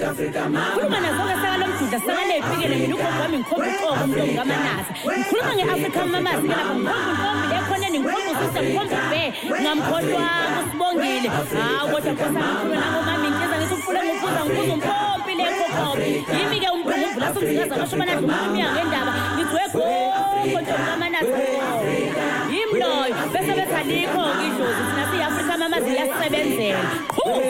Khuluma nazonke sakalo mduda sakalebhikele mina ugogo wami ngikhomba uqobo umntombi kaManasa. Ngikhuluma ngeAfrica Mamazi ke lapha ngikhomba intombi lekhoneni ngikhomba usisa ngikhomba ibe ngamkhohlwa usibongile. Kodwa Nkosi ngikhuluma nangomama inkinza ngithi ufule ngokubuza ngibuza umpompi lekhokhophi. Yimi ke umvula somzikazi abashobana ngikhuluma ngendaba ngithi wegogo ntombi kaManasa. Yimi loyo bese bethalikho ngisho ukuthi nasi iAfrica Mamazi yasebenzela.